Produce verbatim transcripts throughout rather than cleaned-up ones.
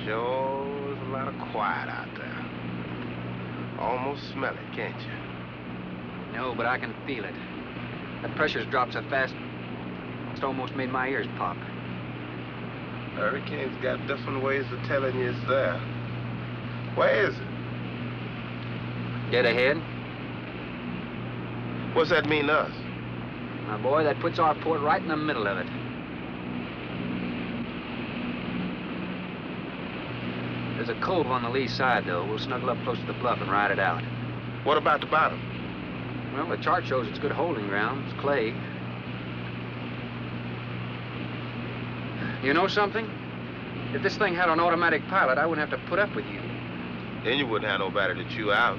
Sure is a lot of quiet out there. Almost smell it, can't you? No, but I can feel it. That pressure's dropped so fast, it's almost made my ears pop. Hurricane's got different ways of telling you it's there. Where is it? Dead ahead. What's that mean to us? My boy, that puts our port right in the middle of it. There's a cove on the lee side, though. We'll snuggle up close to the bluff and ride it out. What about the bottom? Well, the chart shows it's good holding ground. It's clay. You know something? If this thing had an automatic pilot, I wouldn't have to put up with you. Then you wouldn't have nobody to chew out.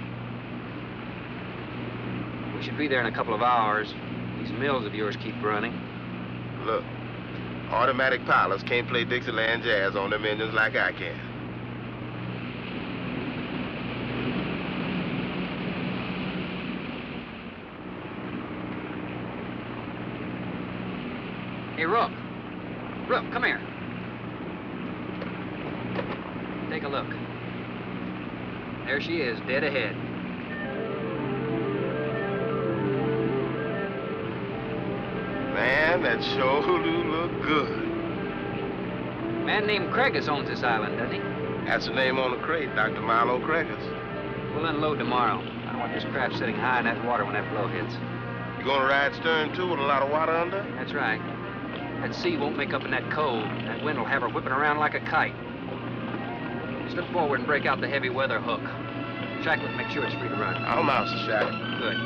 We should be there in a couple of hours. These mills of yours keep running. Look, automatic pilots can't play Dixieland jazz on them engines like I can. Hey, Rook. Rook, come here. Take a look. There she is, dead ahead. Man, that sure do look good. A man named Craigus owns this island, doesn't he? That's the name on the crate, Doctor Milo Craigus. We'll unload tomorrow. I don't want this craft sitting high in that water when that blow hits. You gonna ride stern, too, with a lot of water under? That's right. That sea won't make up in that cove. That wind will have her whipping around like a kite. Slip forward and break out the heavy weather hook. Shacklet, make sure it's free to run. I'm out, Shacklet. Good.